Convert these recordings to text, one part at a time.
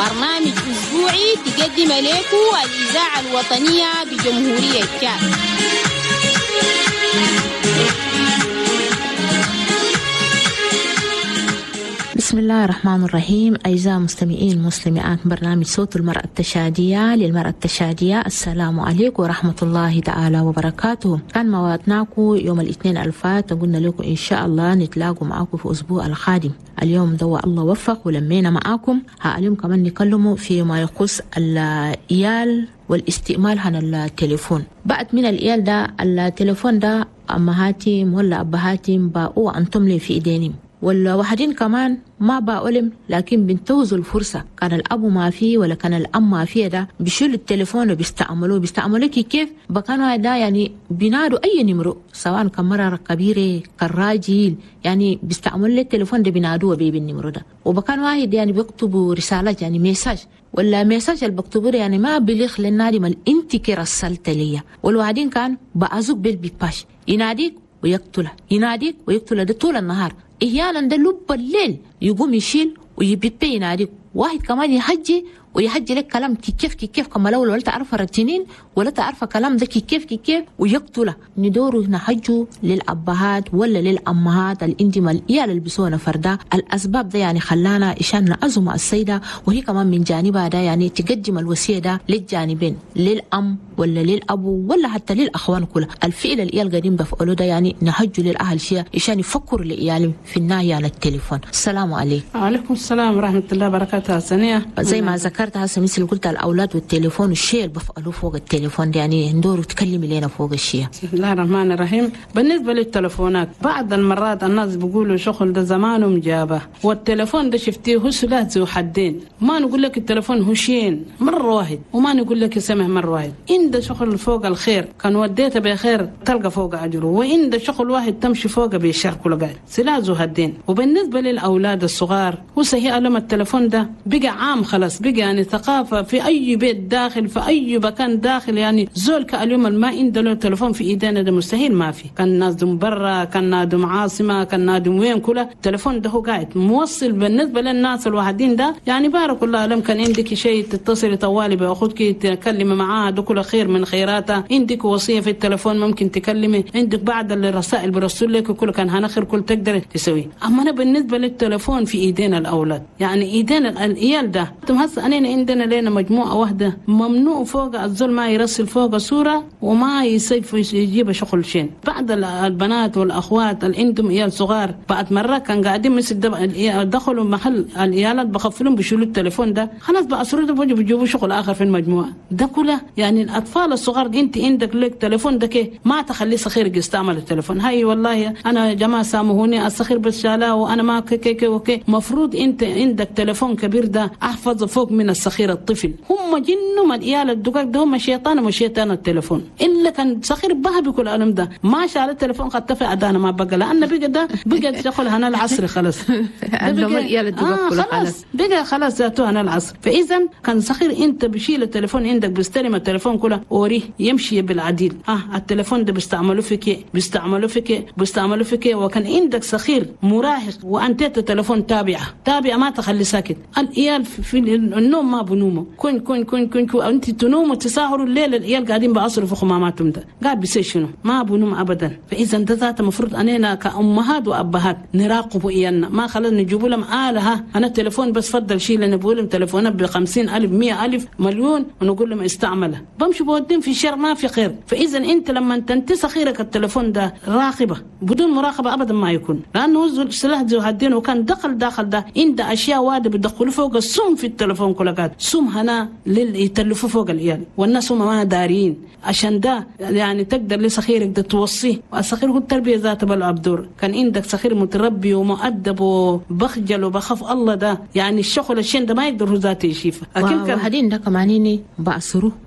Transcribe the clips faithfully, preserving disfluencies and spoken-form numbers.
برنامج أسبوعي تقدم لكم الإذاعة الوطنية بجمهورية تشاد. بسم الله الرحمن الرحيم. أعزائي المستمعين المستمعات، برنامج صوت المرأة التشادية للمرأة التشادية. السلام عليكم ورحمة الله تعالى وبركاته. كان موعدناكم يوم الاثنين الفات وقلنا لكم إن شاء الله نتلاقوا معكم في أسبوع القادم. اليوم دوا الله وفق ولمينا معاكم. اليوم كمان نكلموا في ما يخص الإيال والاستئمال عن التليفون. بعد من الإيال ده التليفون ده أمهاتهم ولا أبهاتهم باقوا أنتم لي في إيدينهم، ولا واحدين كمان ما باولم لكن بينتهزوا الفرصة. كان الأب ما فيه ولا كان الأم ما فيه، ده بيشيلوا التليفون وبيستعملوه بيستعملوه كيف بكانوا ده يعني بينادوا أي نمرو، سواء كان مرة كبيرة كان راجل، يعني بيستعملوا التليفون ده بينادوه بيه بالنمرو ده. وبكان واحد يعني بيكتبوا رسالات يعني ميساج، ولا ميساج اللي بكتبوه يعني ما بليخ للنادي مال انت كي رسلت ليا. والواحدين كان بأزوك بالبيباش يناديك ويقتله، يناديك ويقتله، ده طول النهار. احيانا ده لب الليل يقوم يشيل ويبيت يناديك. واحد كمان يحجي ويحجي لك كلام كيف كيف كما لو ولا تعرف الرتينين ولا تعرف كلام ده كيف كيف ويقتله. ندوروا نحجوا للأبهات ولا للأمهات الانتما الإيال البسونا فردا. الأسباب ده يعني خلانا إشان نعزم السيدة، وهي كمان من جانبها ده يعني تقدم الوصية ده للجانبين، للأم ولا للأبو ولا حتى للأخوان كلها. الفئل الإيال قاعدين بفعلوا ده يعني نحجوا للأهل شيء إشان يفكروا لإيالهم في النهاية على التليفون. السلام عليكم. وعليكم السلام ورحمة الله وبركاته. سنية زي ما ذكرت هسه مثل قلت الأولاد والتليفون والشيء اللي بفعلوه فوق التليفون ده يعني ندور وتكلمي لنا فوق الشيء. بسم الله الرحمن الرحيم. بالنسبة للتليفونات بعض المرات الناس بيقولوا شغل ده زمانه مجابة، والتليفون ده شفتيه هو سلاح ذو حدين. ما نقول لك التليفون هو شين مرة واحد، وما نقول لك سمه مرة واحد. إن ده شغل فوق الخير كان وديته بخير تلقى فوق أجره، وإن ده شغل واحد تمشي فوق بيشر كله قاعد سلاح ذو حدين. وبالنسبة للأولاد الصغار وسهي علم التليفون ده بقى عام خلاص، بقى يعني ثقافة في أي بيت داخل في أي مكان داخل. يعني زول كاليوم ما عنده له تليفون في إيدينا ده مستحيل ما في. كان ناس دم برا، كان نادم عاصمة، كان نادم وين كله التليفون ده هو قاعد موصل. بالنسبة للناس الواحدين ده يعني بارك الله لم كان عندك شيء تتصل طوالي بأخوك تكلم معاه ده كله خير من خيراته. عندك وصية في التليفون ممكن تكلمي، عندك بعض الرسائل برسول لك كله كان هنخر كل تقدر تسوي. أما أنا بالنسبة للتليفون في إيدينا الأولاد، يعني إيدينا الإيال ده هسه أنا عندنا لنا مجموعة واحدة ممنوع فوق الزول ما يرسل فوق صورة وما يسيف يجيب شغل شين. بعض البنات والأخوات اللي عندهم إيال صغار بعد مرة كان قاعدين مثل دخلوا محل الإيالات بخفلهم بيشيلوا التليفون ده خلاص بقى صورة بيجوا بيجيبوا شغل آخر في المجموعة ده كله. يعني الأطفال الصغار أنت عندك لك تليفون ده كي ما تخلي صغير يستعمل التليفون. هاي والله أنا جماعة سامحوني الصغير بس شالاه وأنا ما كي كي كي وكي. مفروض أنت عندك تليفون كبير ده أحفظ فوق من الصغير الطفل. هم جنهم الإيال الدقاق ده هم شيطان وشيطان التليفون. إلا كان صغير بها بكل ألم ده ما شال التليفون قد تفع أدانا ما بقى لأن بقى ده بقى شغل هنا العصر خلاص. الإيال الدقاق كله خلاص بقى خلاص ذاته هنا العصر. فإذا كان صغير أنت بشيل التليفون عندك بيستلم التليفون كله وريه يمشي بالعديل. آه التليفون ده بيستعملوا فيك بيستعملوا فيك بيستعملوا فيك. وكان عندك صغير مراهق وأنت التليفون تابعة تابعة ما تخلي ساكت. الإيال في النوم ما بنومه كن كن كن كن كن أنت تنوم وتساهروا الليل الإيال قاعدين بعصروا في خماماتهم ده قاعد بيسيشنوا ما بنوم أبدا. فإذا ده ذات مفروض أننا كأمهات وأبهات نراقبوا إيالنا ما خلنا نجيبوا لهم آلها. أنا التليفون بس فضل شيء لأن بقول لهم تليفونات بخمسين ألف مية ألف مليون ونقول لهم استعمله بمشي بودين في الشر ما في خير. فإذا أنت لما تنتسى خيرك التليفون ده راقبة بدون مراقبة أبدا ما يكون لأنه سلاح ذو حدين. وكان دخل داخل ده عند أشياء واحدة بيدخلوا فوق السم في التليفون كله قاعد سم هنا لليتلفوا فوق الإيال والناس هم ما دارين عشان ده يعني تقدر لسخيرك ده توصيه. والسخير هو التربية ذات بالعبدور. كان عندك سخير متربي ومؤدب وبخجل وبخاف الله ده يعني الشغل الشين ده ما يقدر ذاته يشيفه. أكيد كان هدين ده كمانيني بأسره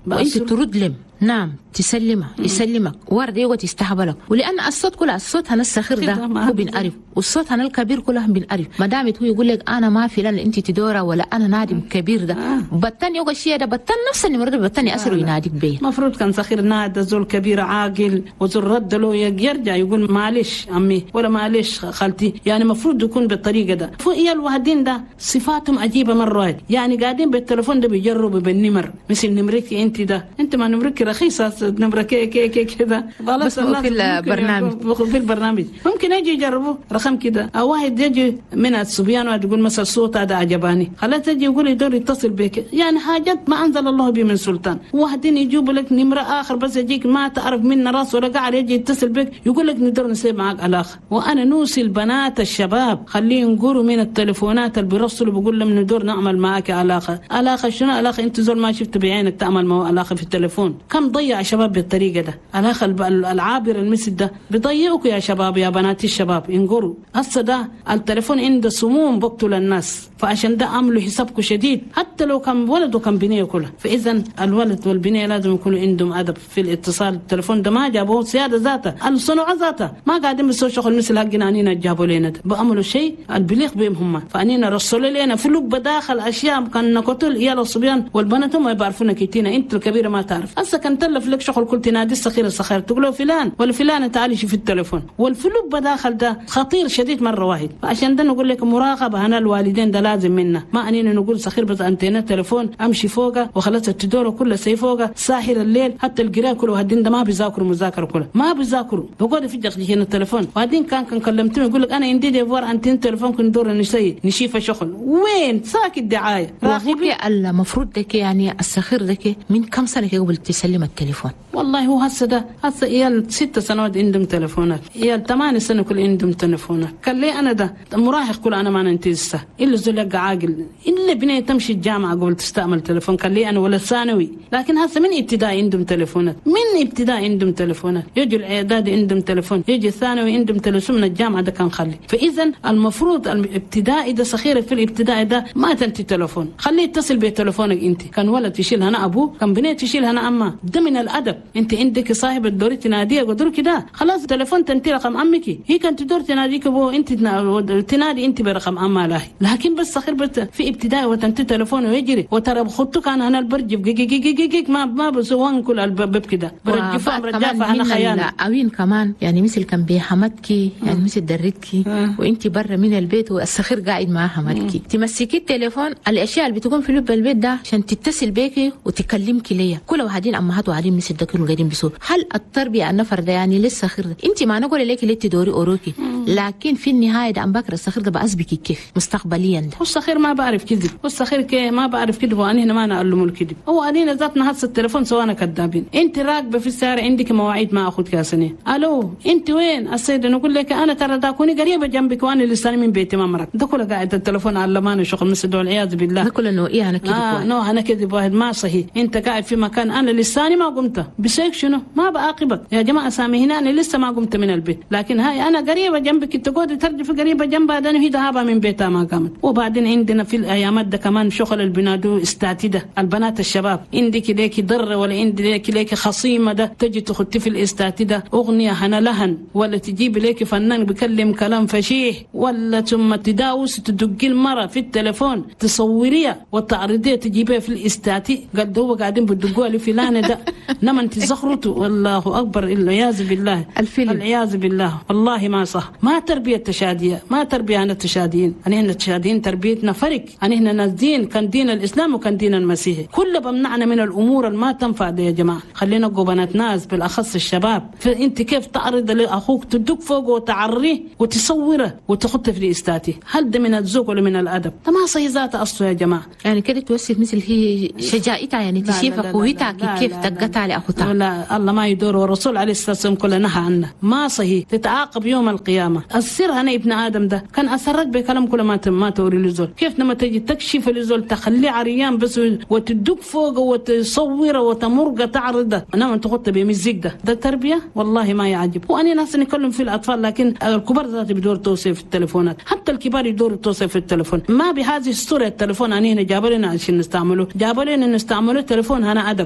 وانت ترد لهم نعم تسلمه يسلمك ورد يقعد يستهبلك، ولان الصوت كله الصوت هنا الصغير ده هو بنعرف، والصوت هنا الكبير كله بنعرف. ما دامت هو يقول لك انا ما في لان انت تدوره ولا انا نادي كبير ده بطن يوقع الشيء ده بطن نفس النمر ده بطن ياسر ويناديك بيه. المفروض كان صغير نادى زول كبير عاقل وزول رد له يرجع يقول معلش عمي ولا معلش خالتي، يعني المفروض يكون بالطريقه ده. فهي الوالدين ده صفاتهم عجيبه مره، يعني قاعدين بالتليفون ده بيجربوا بالنمر، مثل نمرك انت ده، انت ما نمرك رخيصه نمره كي كي كي كده بس في البرنامج في البرنامج ممكن يجي يجربوا رقم كده، او واحد يجي من الصبيان وتقول مثلا صوت هذا عجباني خلاص تجي يقول يدور يتصل بك، يعني حاجات ما انزل الله به من سلطان. واحدين يجيبوا لك نمره اخر بس يجيك ما تعرف من راس ولا قاعد يجي يتصل بك يقول لك نقدر نسيب معك علاقه. وانا نوصي البنات الشباب خليهم ينقروا من التليفونات اللي بيرسلوا بيقول لهم ندور نعمل معك علاقه. علاقه شنو علاقه؟ انت زول ما شفت بعينك تعمل معه علاقه في التليفون. كم ضيع شباب بالطريقه ده. علاقه العابر المثل ده بيضيعوك يا شباب يا بنات الشباب. انقروا هسه ده التليفون عنده سموم بقتل الناس، فعشان ده عملوا حسابكم شديد حتى لو كان ولد وكان بنيه كله. فاذا الولد والبنيه لازم يكونوا عندهم ادب في الاتصال. التليفون ده ما جابوه سياده ذاته، الصناعه ذاته ما قاعدين بيسووا شغل مثل حقنا انينا جابوا لنا ده، بيعملوا شيء البليغ بهم هم. فانينا رسلوا لنا في لب داخل اشياء كان قتل يا الصبيان والبنات ما يعرفونا كيتينا، انت الكبيره ما تعرف. هسه كان تلف لك شغل كل تنادي الصغير الصغير تقول له فلان ولا فلان تعالي شوف التليفون، والفلوب بداخل ده خطير شديد مره واحد. فعشان ده نقول لك مراقبه هنا الوالدين ده لازم منا، ما انينا نقول صغير بس انتينا تليفون امشي فوقه وخلاص تدوره كله سي فوقه ساحر الليل. حتى القراءه كله هدين ده ما بيذاكروا مذاكره كله ما بيذاكروا بقعد في دقيقتين التليفون. وبعدين كان كان كلمتني يقول لك انا عندي ديفوار انتين تليفون كن دور نسي نشيف شغل وين ساكت دعايه راغبي. المفروض دك يعني الصغير دك من كم سنه قبل تسلم التليفون؟ والله هو هسه ده هسه عيال ست سنوات عندهم تليفونات، عيال ثمان سنه كل عندهم تليفونات. قال لي انا ده مراهق كل انا ما ننتزه الا زول عاقل الا بنيه تمشي الجامعه قبل تستعمل تليفون. قال لي انا ولا ثانوي، لكن هسه من ابتدائي عندهم تليفونات، من ابتدائي عندهم تليفونات، يجي الاعدادي عندهم تليفون، يجي الثانوي عندهم تليفون، من الجامعه ده كان خلي. فاذا المفروض الابتدائي ده صغير في الابتدائي ده ما تنتي تليفون، خليه يتصل بتليفونك انت. كان ولد تشيل هنا ابوه، كان بنيه تشيل هنا امه، ده من الادب. انت عندك صاحب الدور تناديه قدر كده خلاص التليفون تنتي رقم امك، هي كانت تدور تناديك ابو انت تنادي انت برقم امها لاهي. لكن بس صغير بس في ابتدائي وتنتي تليفونه ويجري وترى بخطك انا هنا البرجف جيك ما ما بسوان كل الباب كده برجفهم رجافه انا خيانه اوين كمان. يعني مثل كان بحمدكي يعني مثل درتكي وانت برا من البيت والصغير قاعد مع حمدكي تمسكي التليفون، الاشياء اللي بتكون في لب البيت ده عشان تتصل بيكي وتكلمكي ليا. كل واحدين امهات وعليم مثل ده كله قاعدين بيسوا. هل التربيه النفر ده يعني لسه صغير ده انت ما نقول لك اللي تدوري اوروكي، لكن في النهايه ده ام بكر الصغير ده باسبكي كيف مستقبليا ده. والصغير ما بعرف كذب، والصغير كي ما بعرف كذب، وانا هنا ما نعلمه الكذب. هو علينا ذاتنا هسه التليفون سوانا كذابين. انت راكبه في السياره عندك مواعيد ما اخذ كاسنين، الو انت وين السيده؟ نقول لك انا ترى داكوني قريبه جنبك وانا لساني من بيتي ما مرك. ده كله قاعد التليفون علماني شغل مثل دول العياذ بالله. ده كله انه ايه انا كذب آه واحد. نو انا كذب واحد ما صحيح. انت قاعد في مكان انا لساني ما قمت بسيك شنو ما بعاقبك يا جماعه. سامي هنا انا لسه ما قمت من البيت، لكن هاي انا قريبه جنبك تقعد ترجف قريبه جنبها ده هي ذهبها من بيتها ما قامت. وبعدين عندنا في الايامات ده كمان شغل البنادو استاتي ده البنات الشباب عندك ليكي ضر ولا عندك ليكي خصيمه ده تجي تخطي في الاستاتي ده اغنيه هنا لهن، ولا تجيب ليكي فنان بيكلم كلام فشيح، ولا ثم تداوس تدقي المره في التليفون تصوريها وتعرضيها تجيبها في الاستاتي. قد هو قاعدين بدقوا لفلانه ده نما انت زخرته والله اكبر العياذ بالله الفيلم العياذ بالله. والله ما صح، ما تربيه تشاديه، ما تربيه عن التشاديين. انا هنا التشاديين تربيتنا فرق، انا هنا ناس دين كان دين الاسلام وكان دين المسيحي، كله بمنعنا من الامور اللي ما تنفع دي يا جماعه. خلينا نقوا بنات ناس بالاخص الشباب. فانت كيف تعرض لاخوك تدق فوق وتعريه وتصوره وتحطه في الاستاتي؟ هل ده من الذوق ولا من الادب؟ ده ما صحيح ذات اصله يا جماعه. يعني كده توصف مثل هي شجاعتها يعني تشوف قوتها كيف دقتها على اخوتها. لا الله ما يدور، والرسول عليه الصلاه والسلام كله نهى عنه. ما صحيح تتعاقب يوم القيامه. السر هنا ابن ادم ده كان اسرك بكلام كل ما ما توري لزول. كيف لما تجي تكشف لزول تخليه عريان بس وتدق فوق وتصوره وتمرق تعرضه انما تخط بمزيك ده ده تربيه والله ما يعجب. وانا ناس نتكلم في الاطفال، لكن الكبار ذات بدور توصيف في التليفونات، حتى الكبار يدوروا توصيف في التليفون. ما بهذه الصوره التليفون انا هنا جابوا لنا عشان نستعمله، جابوا لنا نستعمله التليفون هنا ادب.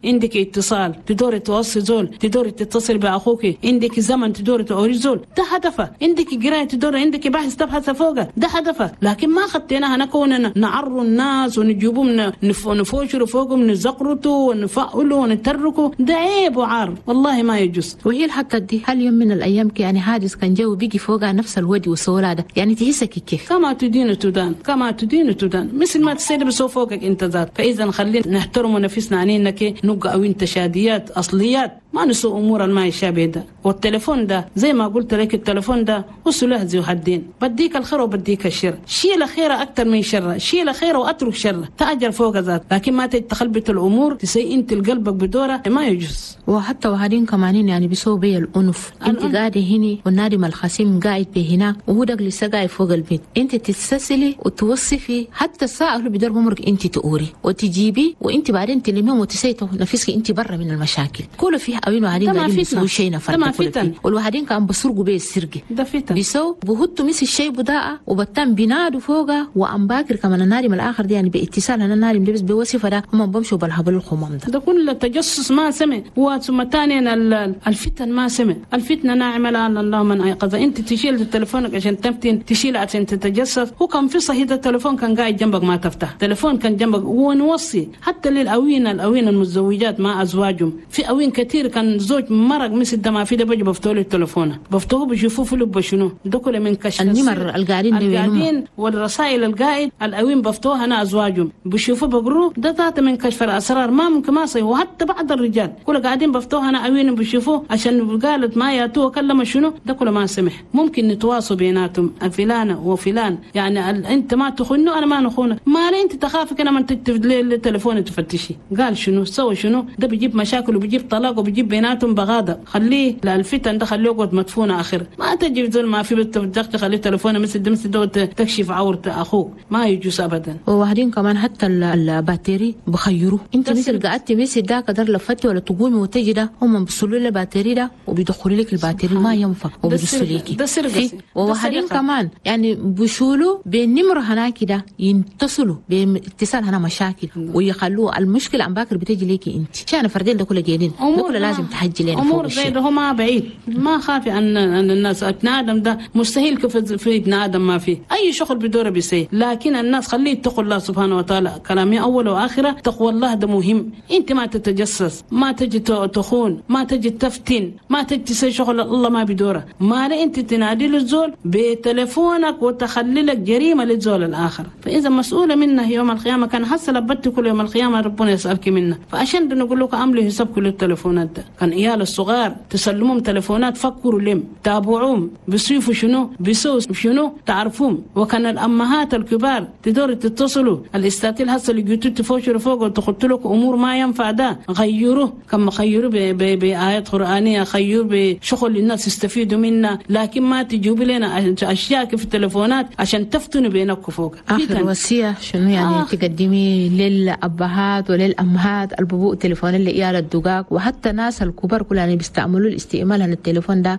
عندك اتصال تدوري توصي زول، تدوري تتصل باخوك، عندك زمن تدوري توري زول، ده هدفه. عندك قرايه تدوري، عندك بحث تبحث فوقه، ده هدفه. لكن ما خدتيناها نكون نعروا الناس ونجيبهم نفوشروا فوقهم نزقرطوا ونفعلوا ونتركوا، ده عيب وعار والله ما يجوز. وهي الحتى دي هل يوم من الايام يعني حادث كان جو بيجي فوقها نفس الودي والصولا ده، يعني تحسك كيف؟ كما تدين تدان، كما تدين تدان، مثل ما تسير بسو فوقك انت ذات. فاذا خلينا نحترم نفسنا عنينك نبقى او تشاديات اصليات، ما نسوء امور ما يشابه ده. والتليفون ده زي ما قلت لك التليفون ده وسلاح ذو حدين، بديك الخير وبديك الشر، شيل خيره اكثر من شر، شيل خيره واترك شر، تاجر فوق ذات. لكن ما تتخلبط الامور تسي انت قلبك بدوره، ما يجوز. وحتى وهادين كمان يعني بيسووا بي الانف، انت قاعده هنا والنادم الخصيم قاعد به هنا وهو ده لسه قاعد فوق البيت، انت تتسلسلي وتوصفي حتى الساعه اللي بدر عمرك انت تقوري وتجيبي وانت بعدين تلميهم وتسيتوا نفسك انت برا من المشاكل. كله فيه اوين وهادين قاعدين بيسووا شيء نفر، والوهادين كان بسرقوا بيه السرقه ده فتن، بيسووا بهتوا مس الشيء بداء وبتم بينادوا فوقه. وام باكر كمان النادم الاخر دي يعني باتصال انا النادم لبس بوصفه ده هم بمشوا بالهبل الخمام ده. ده كل التجسس ما سمع، وثم ثانيا الفتن ما سمع. الفتنه ناعمه لان الله من ايقظ. انت تشيل تليفونك عشان تفتن، تشيل عشان تتجسس. وكان في صحيح التليفون كان قاعد جنبك ما تفتح، تليفون كان جنبك. ونوصي حتى للاوين الاوين المتزوجات مع ازواجهم، في اوين كثير كان زوج مرق مثل ده ما في ده بيجي بفتحوا له التليفون، بفتحوه بيشوفوا في لب شنو ده كله من كشف النمر القاعدين القاعدين والرسائل القاعد الاوين بفتحوها انا ازواجهم بيشوفوا بقروه، ده ذات من كشف الاسرار ما ممكن ما صحيح. وحتى بعض الرجال كل قاعدين بفتحوها انا اوين بيشوفوه عشان قالت ما ياتوه كلمه شنو ده كله ما سمح. ممكن نتواصل بيناتهم فلانه وفلان، يعني انت ما تخونه انا ما نخونه، ما لي انت تخافك انا من تكتب لي التليفون تفتشي قال شنو سوى شنو، ده بيجيب مشاكل وبيجيب طلاق وبيجيب بيناتهم بغاضه. خليه الفتن ده خليه يقعد مدفونه اخر، ما تجي زول ما في بنت تخلي تليفونه مثل ده مثل ده تكشف عورة اخوك، ما يجوز ابدا. وواحدين كمان حتى الباتري بخيروه، انت مثل قعدت مثل ده قدر لفتي ولا تقومي وتجي ده هم بيصلوا لي الباتري ده وبيدخلوا لك الباتري ما ينفع وبيدسوا ليكي. ده سرقه. وواحدين كمان يعني بيشولوا بالنمره هناك ده يتصلوا باتصال هنا مشاكل ويخلوه المشكله عم باكر بتجي ليكي انت. شان فردين ده كله جايين ده كله لازم تحجي لنا امور زي ده. هو ما بعيد، ما خافي ان ان الناس ابن ادم ده مستحيل كيف في ابن ادم ما فيه اي شغل بدوره بيسي. لكن الناس خليه يتقوا الله سبحانه وتعالى، كلامي اول واخره تقوى الله ده مهم. انت ما تتجسس، ما تجي تخون، ما تجي تفتن، ما تجي تسوي شغل الله ما بدوره. ما لا انت تنادي للزول بتليفونك وتخلي لك جريمه للزول الاخر، فاذا مسؤوله منه يوم القيامه. كان حس لبت كل يوم القيامه ربنا يسالك منه. فعشان نقول لك عملوا حساب كل التليفونات ده. كان عيال الصغار تسلمهم تليفونات فكروا لهم تابعوهم بيصيفوا شنو بيسووا شنو تعرفوهم. وكان الامهات الكبار تدور تتصلوا الاستاتيل هسه اللي جيتوا تفوشوا فوق وتخطوا لك امور ما ينفع ده غيروه. كما خيروا بايات قرانيه، خيروا بشغل الناس يستفيدوا منها، لكن ما تجيبوا لنا اشياء في التليفونات عشان تفتنوا بينكم فوق. اخر وصيه شنو يعني آه. تقدمي للابهات وللامهات الببوء تليفون اللي عيال الدقاق وحتى ناس الكبار كلهم يعني بيستعملوا الاستعمال عن التليفون ده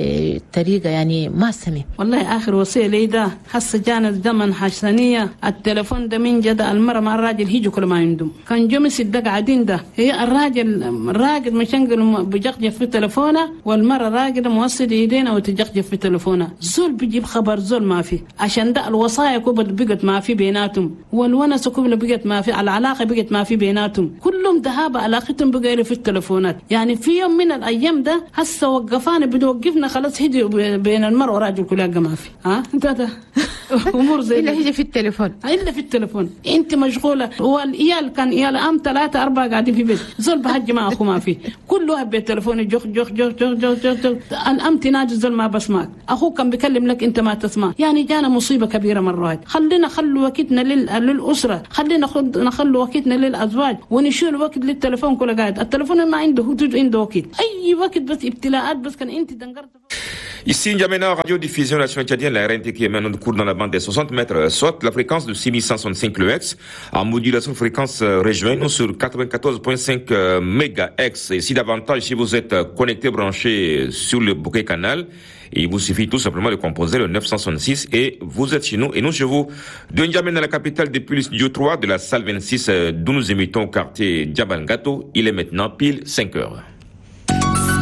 بطريقه يعني ما سمي. والله اخر وصيه لي ده هسه جانا زمن حسنيه التليفون ده من جد المراه مع الراجل هيجوا كل ما عندهم. كان جمس الدق قاعدين ده هي الراجل الراجل مشنقل بيجقجف في تليفونه والمراه راقده موصل ايدينا وتجقجف في تليفونه. زول بيجيب خبر زول ما في، عشان ده الوصايا كبر بقت ما في بيناتهم، والونس كبر بقت ما في، العلاقه بقت ما في بيناتهم، كلهم ذهاب علاقتهم بقى في التليفونات. يعني في يوم من الايام ده هسه وقفاني بده خلاص هدي بين المرأة والراجل كلها ما في. ها انت ده امور زي الا هي في التليفون الا في التليفون انت مشغوله. والعيال كان عيال ام ثلاثه اربعه قاعدين في بيت، زول بحج مع اخو ما في، كل واحد بالتليفون جخ جخ جخ جخ جخ جخ جخ. الام تناجي زول ما بسمعك، اخوك كان بيكلم لك انت ما تسمع. يعني جانا مصيبه كبيره مره واحد. خلينا خلوا وقتنا للاسره، خلينا نخلوا وقتنا للازواج ونشيل وقت للتليفون. كله قاعد التليفون ما عنده حدود، عنده وقت اي وقت بس ابتلاءات بس. كان انت دنقرت Ici, N'Djamena, Radio-Diffusion Nationale Tchadienne, la R N T qui émane de cours dans la bande des soixante mètres, soit la fréquence de six mille cent soixante-cinq kHz, en modulation de fréquence régionale sur quatre-vingt-quatorze virgule cinq mégahertz. Et si davantage, si vous êtes connecté, branché sur le bouquet canal, il vous suffit tout simplement de composer le neuf cent soixante-six et vous êtes chez nous. Et nous, chez vous, de N'Djamena, la capitale, depuis le studio trois de la salle vingt-six, d'où nous émettons au quartier Diabangato. Il est maintenant pile cinq heures.